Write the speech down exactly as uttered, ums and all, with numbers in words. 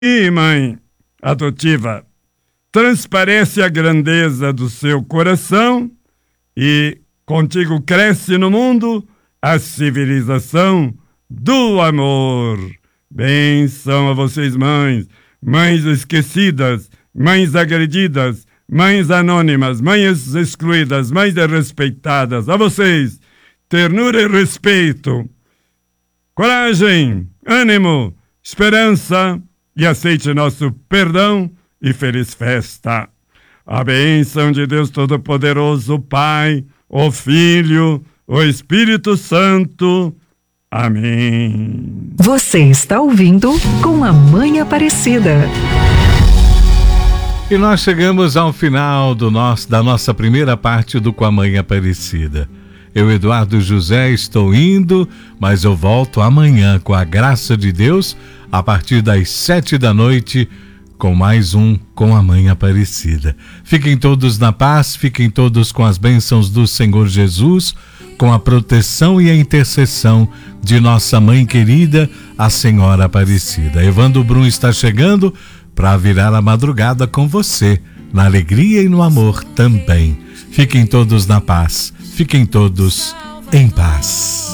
E mãe adotiva, transparece a grandeza do seu coração e contigo cresce no mundo a civilização do amor. Bênção a vocês, mães, mães esquecidas, mães agredidas, mães anônimas, mães excluídas, mães desrespeitadas. A vocês, ternura e respeito, coragem, ânimo, esperança e aceite nosso perdão e feliz festa. A bênção de Deus Todo-Poderoso, Pai, o Filho, o Espírito Santo. Amém. Você está ouvindo Com a Mãe Aparecida. E nós chegamos ao final do nosso, da nossa primeira parte do Com a Mãe Aparecida. Eu, Eduardo José, estou indo, mas eu volto amanhã, com a graça de Deus, a partir das sete da noite, com mais um Com a Mãe Aparecida. Fiquem todos na paz, fiquem todos com as bênçãos do Senhor Jesus, com a proteção e a intercessão de nossa mãe querida, a Senhora Aparecida. Evandro Brum está chegando para virar a madrugada com você, na alegria e no amor também. Fiquem todos na paz, fiquem todos em paz.